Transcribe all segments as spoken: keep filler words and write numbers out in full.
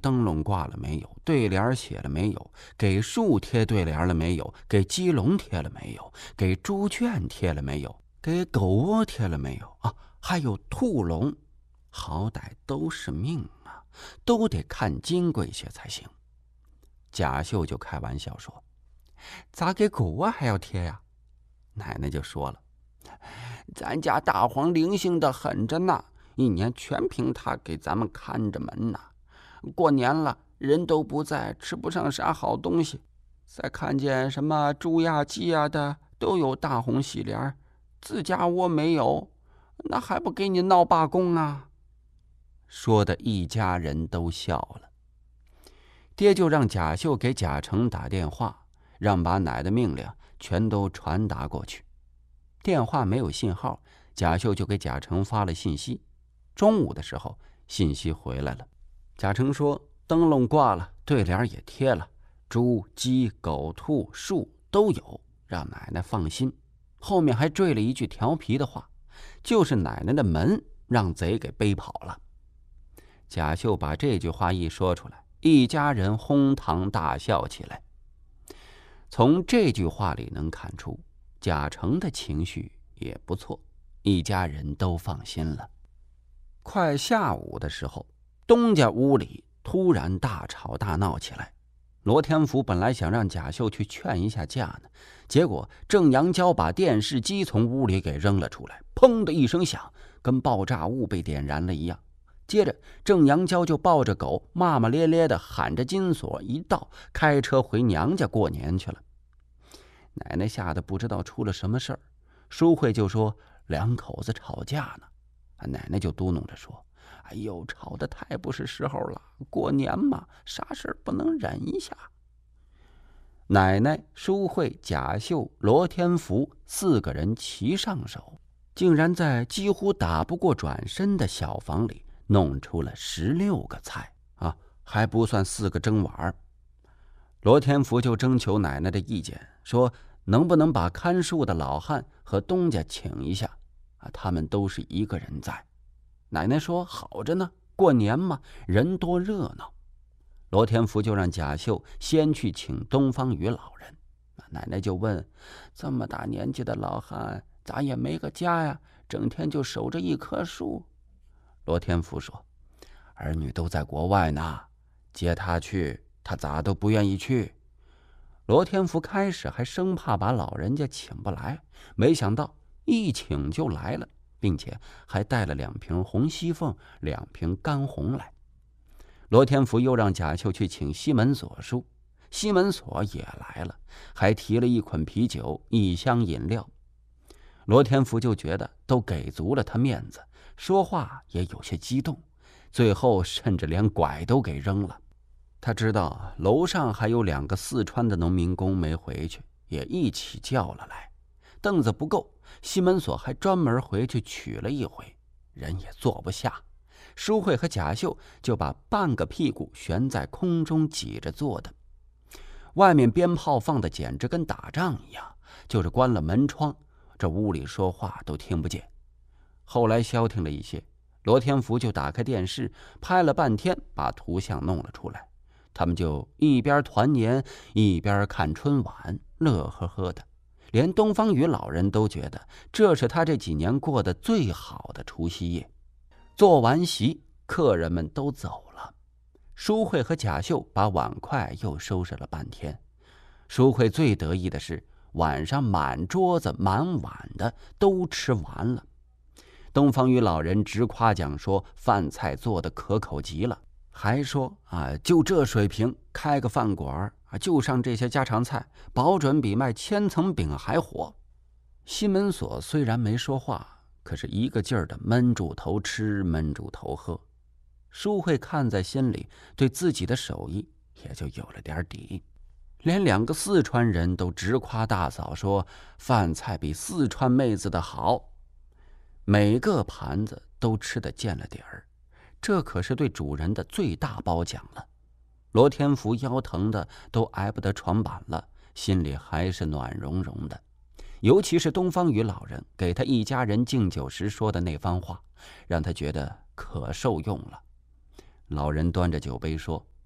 灯笼挂了没有？对联写了没有？给树贴对联了没有？给鸡笼贴了没有？给猪圈贴了没有？给狗窝贴了没有啊？还有兔笼，好歹都是命啊，都得看金贵些才行。贾秀就开玩笑说：“咋给狗窝还要贴呀？”奶奶就说了：“咱家大黄灵性的很着呢，一年全凭他给咱们看着门呢。过年了，人都不在，吃不上啥好东西，再看见什么猪呀鸡呀的都有大红喜联，自家窝没有，那还不给你闹罢工啊？”说的一家人都笑了。爹就让贾秀给贾成打电话，让把奶的命令全都传达过去。电话没有信号，贾秀就给贾成发了信息。中午的时候，信息回来了。贾成说：“灯笼挂了，对联也贴了，猪、鸡、狗、兔、树都有，让奶奶放心。”后面还缀了一句调皮的话，就是奶奶的门让贼给背跑了。贾秀把这句话一说出来，一家人哄堂大笑起来。从这句话里能看出，贾成的情绪也不错，一家人都放心了。快下午的时候，东家屋里突然大吵大闹起来。罗天福本来想让贾秀去劝一下架呢，结果郑阳娇把电视机从屋里给扔了出来，砰的一声响，跟爆炸物被点燃了一样。接着郑阳娇就抱着狗骂骂咧咧的喊着金锁一道开车回娘家过年去了。奶奶吓得不知道出了什么事儿，淑慧就说两口子吵架呢。奶奶就嘟哝着说：“哎呦，吵得太不是时候了，过年嘛，啥事儿不能忍一下。”奶奶、淑慧、贾秀、罗天福四个人齐上手，竟然在几乎打不过转身的小房里弄出了十六个菜啊，还不算四个蒸碗。罗天福就征求奶奶的意见，说能不能把看树的老汉和东家请一下啊？他们都是一个人在。奶奶说好着呢，过年嘛，人多热闹。罗天福就让贾秀先去请东方雨老人。奶奶就问：“这么大年纪的老汉，咋也没个家呀？整天就守着一棵树。”罗天福说：“儿女都在国外呢，接他去，他咋都不愿意去。”罗天福开始还生怕把老人家请不来，没想到一请就来了，并且还带了两瓶红西凤，两瓶干红来。罗天福又让贾秀去请西门锁叔，西门锁也来了，还提了一捆啤酒，一箱饮料。罗天福就觉得都给足了他面子，说话也有些激动，最后甚至连拐都给扔了。他知道楼上还有两个四川的农民工没回去，也一起叫了来。凳子不够，西门锁还专门回去取了一回，人也坐不下。淑慧和贾秀就把半个屁股悬在空中挤着坐的。外面鞭炮放的简直跟打仗一样，就是关了门窗，这屋里说话都听不见。后来消停了一些，罗天福就打开电视拍了半天，把图像弄了出来。他们就一边团年一边看春晚，乐呵呵的。连东方雨老人都觉得这是他这几年过得最好的除夕夜。做完席，客人们都走了。淑慧和贾秀把碗筷又收拾了半天。淑慧最得意的是晚上满桌子满碗的都吃完了。东方雨老人直夸奖说饭菜做得可口极了，还说啊，就这水平开个饭馆啊，就上这些家常菜，保准比卖千层饼还火。西门锁虽然没说话，可是一个劲儿的闷住头吃，闷住头喝。淑慧看在心里，对自己的手艺也就有了点底。连两个四川人都直夸大嫂说饭菜比四川妹子的好。每个盘子都吃得见了底儿，这可是对主人的最大褒奖了。罗天福腰疼的都挨不得床板了，心里还是暖融融的。尤其是东方雨老人给他一家人敬酒时说的那番话，让他觉得可受用了。老人端着酒杯说：“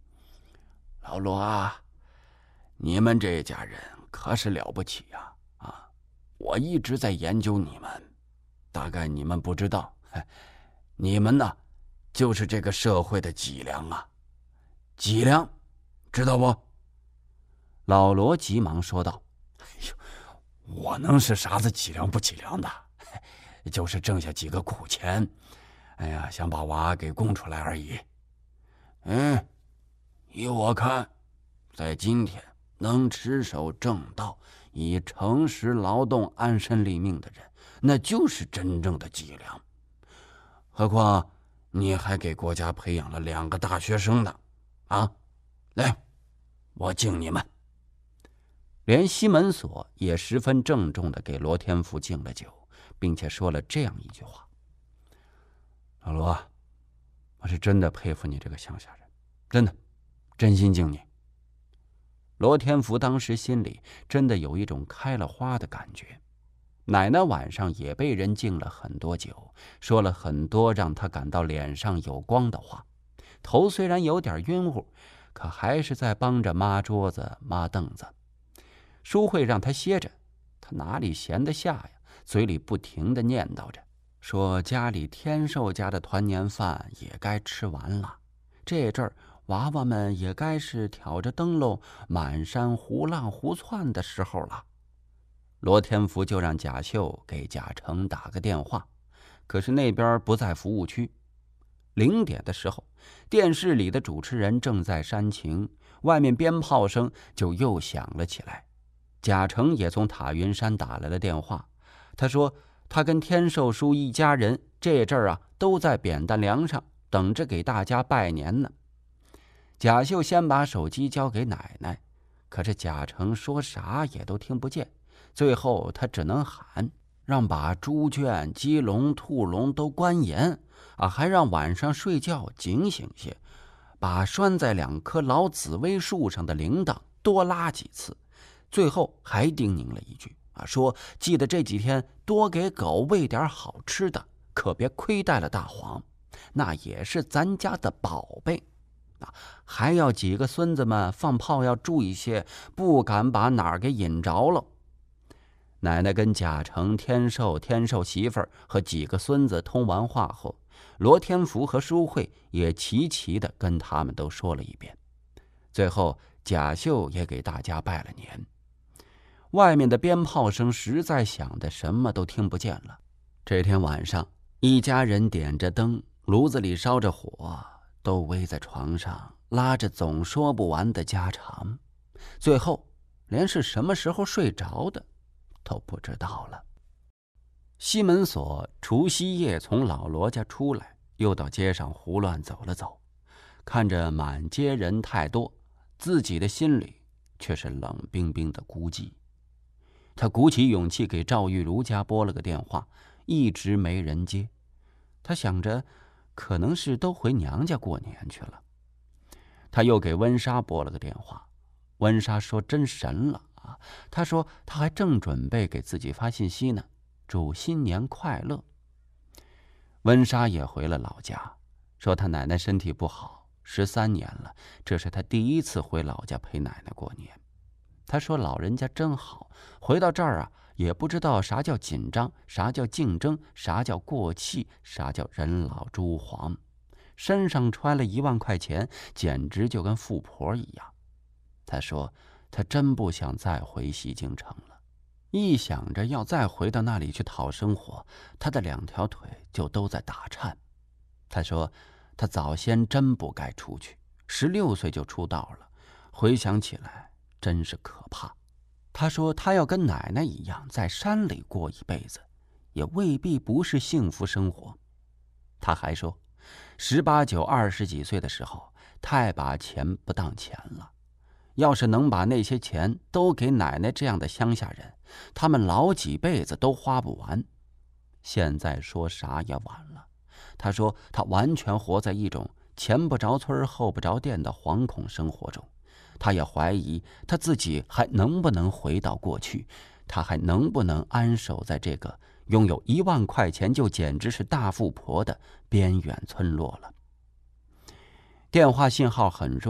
老罗啊，你们这家人可是了不起呀！啊，我一直在研究你们，大概你们不知道，你们呢，就是这个社会的脊梁啊，脊梁，知道不？”老罗急忙说道：“哎呦，我能是啥子脊梁不脊梁的？就是挣下几个苦钱，哎呀，想把娃给供出来而已。嗯，依我看，在今天能持守正道，以诚实劳动安身立命的人，那就是真正的脊梁。何况你还给国家培养了两个大学生呢，啊，来，我敬你们。”连西门锁也十分郑重地给罗天福敬了酒，并且说了这样一句话：“老罗，我是真的佩服你这个乡下人，真的，真心敬你。”罗天福当时心里真的有一种开了花的感觉。奶奶晚上也被人敬了很多酒，说了很多让他感到脸上有光的话，头虽然有点晕乎，可还是在帮着抹桌子抹凳子。淑慧让他歇着，他哪里闲得下呀，嘴里不停地念叨着，说家里天寿家的团年饭也该吃完了，这阵儿娃娃们也该是挑着灯笼满山胡浪胡窜的时候了。罗天福就让贾秀给贾成打个电话，可是那边不在服务区。零点的时候，电视里的主持人正在煽情，外面鞭炮声就又响了起来。贾成也从塔云山打来了电话，他说他跟天寿叔一家人这阵儿啊都在扁担梁上等着给大家拜年呢。贾秀先把手机交给奶奶，可是贾成说啥也都听不见，最后他只能喊让把猪圈、鸡笼、兔笼都关严啊，还让晚上睡觉警醒些，把拴在两棵老紫薇树上的铃铛多拉几次。最后还叮咛了一句啊，说记得这几天多给狗喂点好吃的，可别亏待了大黄，那也是咱家的宝贝啊。还要几个孙子们放炮要注意些，不敢把哪儿给引着了。奶奶跟贾成、天寿、天寿媳妇儿和几个孙子通完话后，罗天福和淑慧也齐齐的跟他们都说了一遍。最后贾秀也给大家拜了年。外面的鞭炮声实在响得什么都听不见了。这天晚上，一家人点着灯，炉子里烧着火，都围在床上拉着总说不完的家常，最后连是什么时候睡着的都不知道了。西门锁除夕夜从老罗家出来，又到街上胡乱走了走，看着满街人太多，自己的心里却是冷冰冰的孤寂。他鼓起勇气给赵玉茹家拨了个电话，一直没人接。他想着可能是都回娘家过年去了。他又给温莎拨了个电话，温莎说真神了啊！他说他还正准备给自己发信息呢，祝新年快乐。温莎也回了老家，说他奶奶身体不好，十三年了，这是他第一次回老家陪奶奶过年。他说老人家真好，回到这儿啊，也不知道啥叫紧张，啥叫竞争，啥叫过气，啥叫人老珠黄。身上揣了一万块钱，简直就跟富婆一样。他说他真不想再回西京城了，一想着要再回到那里去讨生活，他的两条腿就都在打颤。他说他早先真不该出去，十六岁就出道了，回想起来真是可怕。他说他要跟奶奶一样在山里过一辈子，也未必不是幸福生活。他还说十八九二十几岁的时候太把钱不当钱了，要是能把那些钱都给奶奶这样的乡下人，他们老几辈子都花不完。现在说啥也晚了。他说他完全活在一种前不着村后不着店的惶恐生活中，他也怀疑他自己还能不能回到过去，他还能不能安守在这个拥有一万块钱就简直是大富婆的边远村落了。电话信号很弱，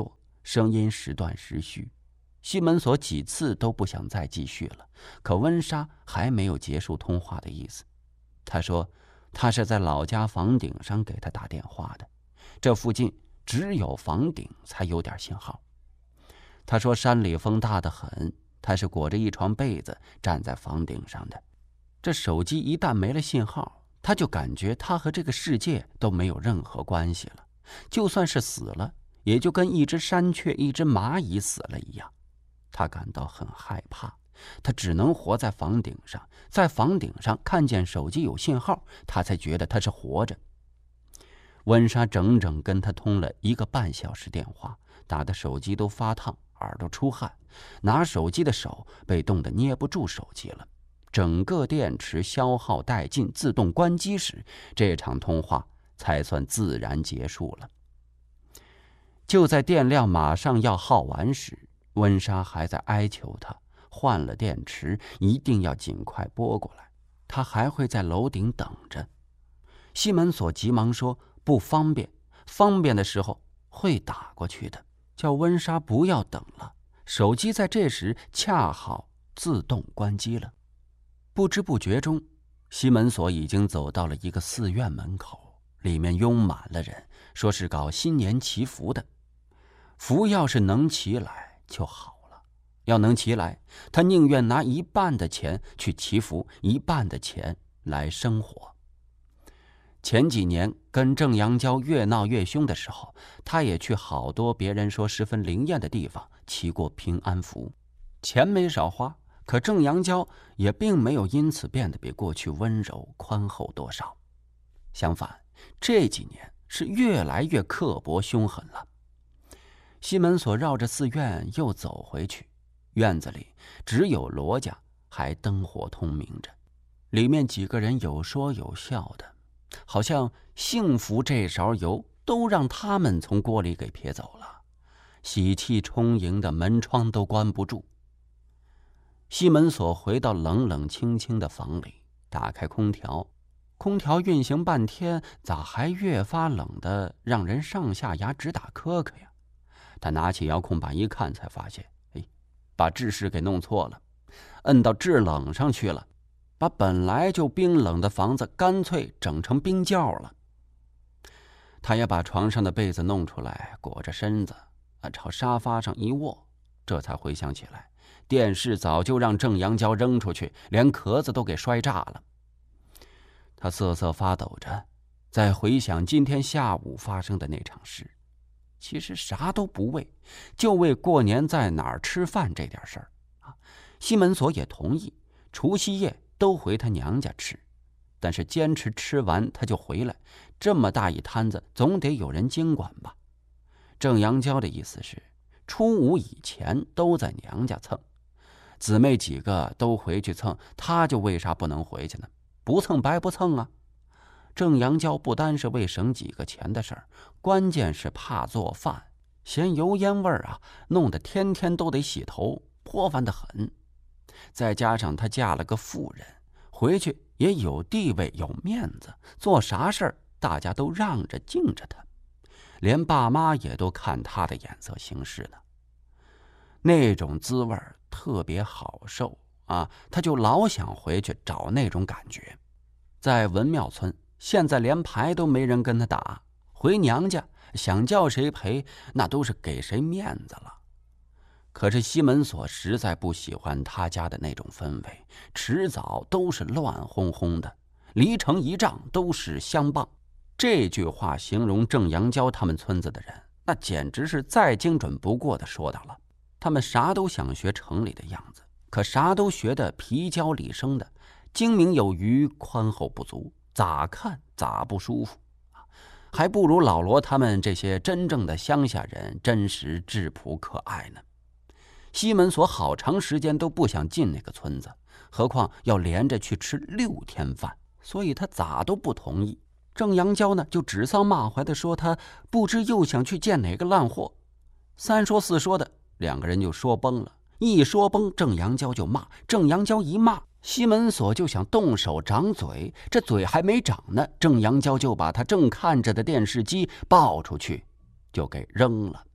声音时断时续。西门锁几次都不想再继续了，可温莎还没有结束通话的意思。他说他是在老家房顶上给他打电话的，这附近只有房顶才有点信号。他说山里风大得很，他是裹着一床被子站在房顶上的。这手机一旦没了信号，他就感觉他和这个世界都没有任何关系了，就算是死了，也就跟一只山雀、一只蚂蚁死了一样。他感到很害怕，他只能活在房顶上，在房顶上看见手机有信号，他才觉得他是活着。温莎整整跟他通了一个半小时电话，打的手机都发烫，耳朵出汗，拿手机的手被冻得捏不住手机了。整个电池消耗殆尽，自动关机时，这场通话才算自然结束了。就在电量马上要耗完时，温莎还在哀求他换了电池，一定要尽快拨过来，他还会在楼顶等着。西门锁急忙说不方便，方便的时候会打过去的，叫温莎不要等了。手机在这时恰好自动关机了。不知不觉中，西门锁已经走到了一个寺院门口，里面拥满了人，说是搞新年祈福的。福要是能祈来就好了，要能祈来，他宁愿拿一半的钱去祈福，一半的钱来生活。前几年跟郑阳娇越闹越凶的时候，他也去好多别人说十分灵验的地方祈过平安符，钱没少花，可郑阳娇也并没有因此变得比过去温柔宽厚多少。相反，这几年是越来越刻薄凶狠了。西门锁绕着寺院又走回去，院子里只有罗家还灯火通明着，里面几个人有说有笑的，好像幸福这勺油都让他们从锅里给撇走了，喜气充盈的门窗都关不住。西门锁回到冷冷清清的房里，打开空调，空调运行半天，咋还越发冷的让人上下牙直打磕磕呀？他拿起遥控板一看，才发现，哎，把制式给弄错了，摁到制冷上去了，把本来就冰冷的房子干脆整成冰窖了。他也把床上的被子弄出来，裹着身子，朝沙发上一卧，这才回想起来，电视早就让郑阳娇扔出去，连壳子都给摔炸了。他瑟瑟发抖着，在回想今天下午发生的那场事。其实啥都不为，就为过年在哪儿吃饭这点事儿啊。西门锁也同意，除夕夜都回他娘家吃，但是坚持吃完他就回来，这么大一摊子，总得有人经管吧。郑阳娇的意思是，初五以前都在娘家蹭，姊妹几个都回去蹭，他就为啥不能回去呢？不蹭白不蹭啊。郑阳娇不单是为省几个钱的事儿，关键是怕做饭，嫌油烟味儿啊，弄得天天都得洗头，颇烦得很。再加上她嫁了个妇人，回去也有地位有面子，做啥事儿大家都让着敬着她，连爸妈也都看她的眼色行事呢。那种滋味特别好受啊，她就老想回去找那种感觉。在文庙村，现在连牌都没人跟他打，回娘家想叫谁陪，那都是给谁面子了。可是西门锁实在不喜欢他家的那种氛围，迟早都是乱哄哄的，离成一丈都是香棒。这句话形容郑阳娇他们村子的人，那简直是再精准不过的说到了。他们啥都想学城里的样子，可啥都学得皮焦里生的，精明有余，宽厚不足，咋看咋不舒服，还不如老罗他们这些真正的乡下人真实质朴可爱呢。西门锁好长时间都不想进那个村子，何况要连着去吃六天饭，所以他咋都不同意。郑阳娇呢，就指桑骂槐的说他不知又想去见哪个烂货，三说四说的，两个人就说崩了。一说崩，郑阳娇就骂，郑阳娇一骂，西门锁就想动手掌嘴，这嘴还没长呢，郑阳娇就把他正看着的电视机抱出去，就给扔了。